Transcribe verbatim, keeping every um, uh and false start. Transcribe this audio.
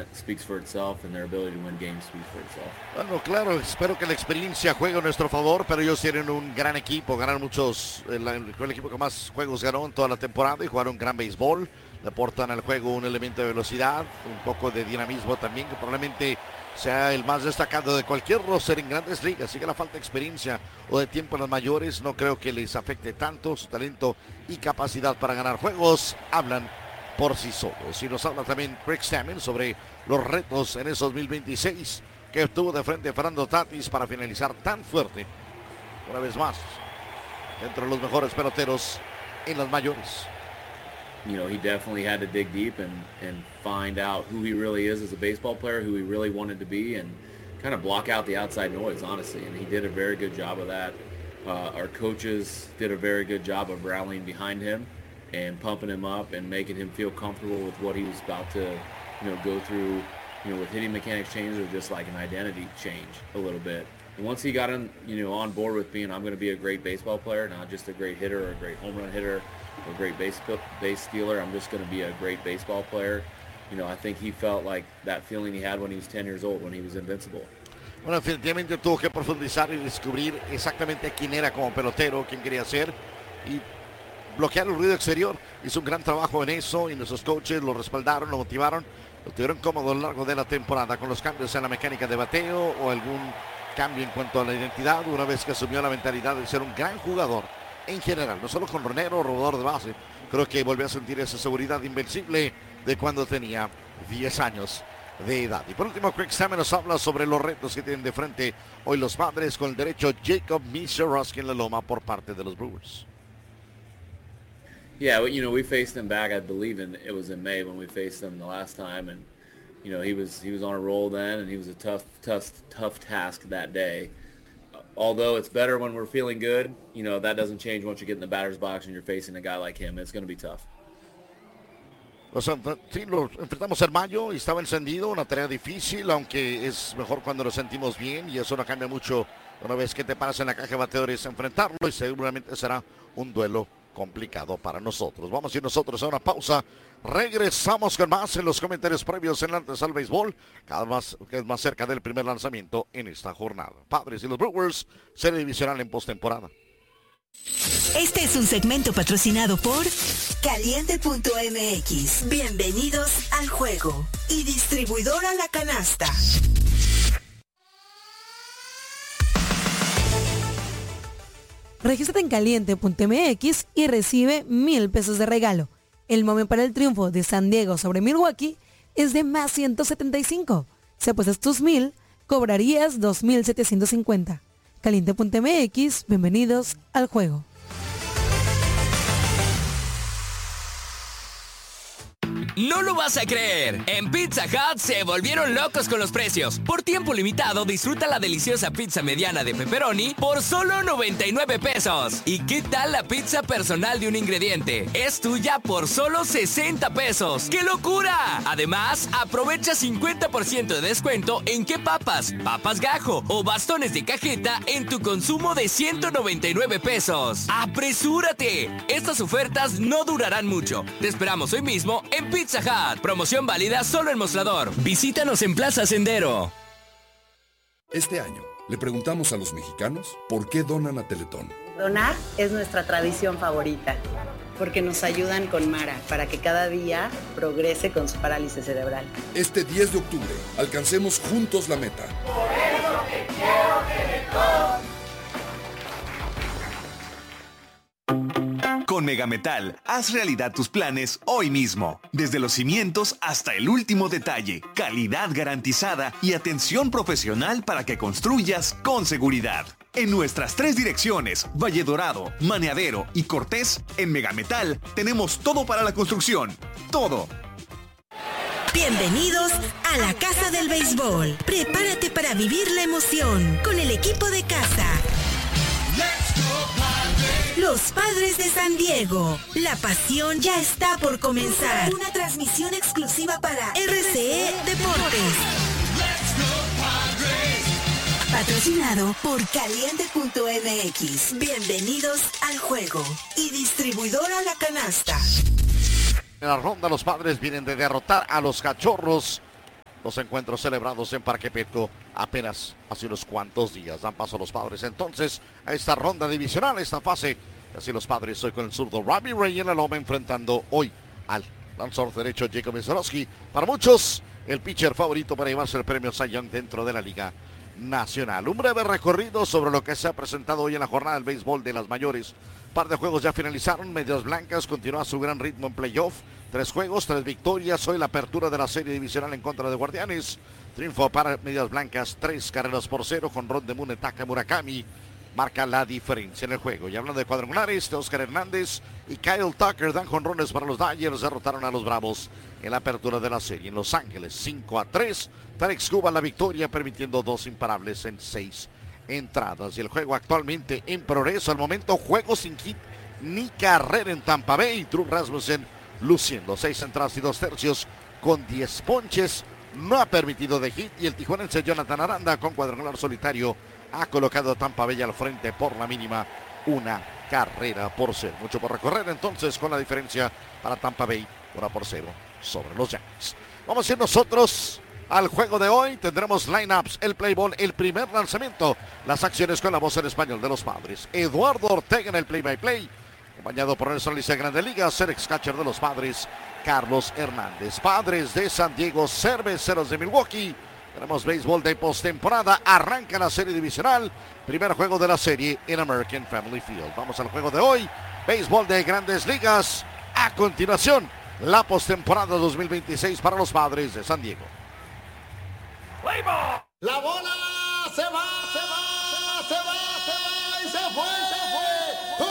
talent speaks for itself, and their ability to win games speaks for itself. Bueno, claro, espero que la experiencia juegue a nuestro favor, pero ellos tienen un gran equipo, ganaron muchos, el, el equipo que más juegos ganó en toda la temporada y jugaron gran béisbol. Le aportan al juego un elemento de velocidad, un poco de dinamismo también, que probablemente sea el más destacado de cualquier roster en grandes ligas. Así que la falta de experiencia o de tiempo en las mayores no creo que les afecte tanto. Su talento y capacidad para ganar juegos hablan por sí solos. Y nos habla también Craig Stammen sobre los retos en ese dos mil veintiséis que tuvo de frente Fernando Tatis para finalizar tan fuerte, una vez más, entre los mejores peloteros en las mayores. You know, he definitely had to dig deep and, and find out who he really is as a baseball player, who he really wanted to be, and kind of block out the outside noise, honestly. And he did a very good job of that. Uh, our coaches did a very good job of rallying behind him and pumping him up and making him feel comfortable with what he was about to, you know, go through, you know, with hitting mechanics change or just like an identity change a little bit. And once he got in, you know, on board with being, I'm going to be a great baseball player, not just a great hitter or a great home run hitter, a great base base stealer. I'm just going to be a great baseball player. You know, I think he felt like that feeling he had when he was ten years old, when he was invincible. Bueno, definitivamente tuvo que profundizar y descubrir exactamente quién era como pelotero, quién quería ser y bloquear el ruido exterior. Hizo un gran trabajo en eso y nuestros coaches lo respaldaron, lo motivaron, lo tuvieron cómodo a lo largo de la temporada con los cambios en la mecánica de bateo o algún cambio en cuanto a la identidad, una vez que asumió la mentalidad de ser un gran jugador en general, no solo con Ronero, robador de base. Creo que volvió a sentir esa seguridad invencible de cuando tenía diez años de edad. Y por último, Craig Stammen nos habla sobre los retos que tienen de frente hoy los Padres con el derecho Jacob Misiorowski en la loma por parte de los Brewers. Yeah, you know, we faced him back, I believe, in it was in May when we faced him the last time, and you know, he was he was on a roll then, and he was a tough, tough, tough task that day. Although it's better when we're feeling good, you know, that doesn't change once you get in the batter's box and you're facing a guy like him. It's going to be tough. O sea, sí, lo enfrentamos en mayo y estaba encendido, una tarea difícil, aunque es mejor cuando nos sentimos bien y eso no cambia mucho una vez que te paras en la caja de bateadores a enfrentarlo y seguramente será un duelo complicado para nosotros. Vamos a ir nosotros a una pausa. Regresamos con más en los comentarios previos en la antesala al béisbol, cada vez que es más cerca del primer lanzamiento en esta jornada. Padres y los Brewers, serie divisional en postemporada. Este es un segmento patrocinado por Caliente punto M X. Bienvenidos al juego. Y distribuidora La Canasta. Regístrate en Caliente punto M X y recibe mil pesos de regalo. El momento para el triunfo de San Diego sobre Milwaukee es de más ciento setenta y cinco. Si apuestas tus mil, cobrarías dos mil setecientos cincuenta. Caliente punto M X, bienvenidos al juego. No lo vas a creer. En Pizza Hut se volvieron locos con los precios. Por tiempo limitado, disfruta la deliciosa pizza mediana de pepperoni por solo noventa y nueve pesos. ¿Y qué tal la pizza personal de un ingrediente? Es tuya por solo sesenta pesos. ¡Qué locura! Además, aprovecha cincuenta por ciento de descuento en qué papas, papas gajo o bastones de cajeta en tu consumo de ciento noventa y nueve pesos. ¡Apresúrate! Estas ofertas no durarán mucho. Te esperamos hoy mismo en Pizza Pizza Hut, promoción válida solo en Mostrador. Visítanos en Plaza Sendero. Este año le preguntamos a los mexicanos por qué donan a Teletón. Donar es nuestra tradición favorita, porque nos ayudan con Mara para que cada día progrese con su parálisis cerebral. Este diez de octubre, alcancemos juntos la meta. Por eso te quiero Teletón. Con Megametal, haz realidad tus planes hoy mismo. Desde los cimientos hasta el último detalle, calidad garantizada y atención profesional para que construyas con seguridad. En nuestras tres direcciones, Valle Dorado, Maneadero y Cortés, en Megametal tenemos todo para la construcción. Todo. Bienvenidos a la Casa del Béisbol. Prepárate para vivir la emoción con el equipo de casa. Los Padres de San Diego. La pasión ya está por comenzar. Una transmisión exclusiva para R C E Deportes. Patrocinado por Caliente punto M X. Bienvenidos al juego. Y distribuidora La Canasta. En la ronda los Padres vienen de derrotar a los Cachorros los encuentros celebrados en Parque Petco apenas hace unos cuantos días. Dan paso a los Padres entonces a esta ronda divisional, esta fase. Así los Padres hoy con el zurdo Robbie Ray en la loma, enfrentando hoy al lanzador derecho Jacob Mizorowski. Para muchos, el pitcher favorito para llevarse el premio Cy Young dentro de la Liga Nacional. Un breve recorrido sobre lo que se ha presentado hoy en la jornada del béisbol de las mayores. Par de juegos ya finalizaron. Medias Blancas continúa su gran ritmo en playoff. Tres juegos, tres victorias. Hoy la apertura de la serie divisional en contra de Guardianes. Triunfo para Medias Blancas, tres carreras por cero, con ron de Munetaka Murakami. Marca la diferencia en el juego. Y hablando de cuadrangulares, de Oscar Hernández y Kyle Tucker dan jonrones para los Dodgers. Derrotaron a los Bravos en la apertura de la serie en Los Ángeles, cinco a tres. Tarek Skubal la victoria, permitiendo dos imparables en seis entradas. Y el juego actualmente en progreso. Al momento, juego sin hit ni carrera en Tampa Bay. Drew Rasmussen luciendo seis entradas y dos tercios con diez ponches. No ha permitido de hit. Y el tijuanense Jonathan Aranda, con cuadrangular solitario, ha colocado a Tampa Bay al frente por la mínima, una carrera por cero. Mucho por recorrer entonces, con la diferencia para Tampa Bay, una por cero sobre los Yankees. Vamos a ir nosotros al juego de hoy. Tendremos lineups, el play ball, el primer lanzamiento, las acciones con la voz en español de los Padres. Eduardo Ortega en el play by play, acompañado por Nelson Lice Grande Ligas, el ex catcher de los Padres, Carlos Hernández. Padres de San Diego, Cerveceros de Milwaukee. Tenemos béisbol de postemporada. Arranca la serie divisional. Primer juego de la serie en American Family Field. Vamos al juego de hoy. Béisbol de Grandes Ligas. A continuación, la postemporada dos mil veintiséis para los Padres de San Diego. La bola se va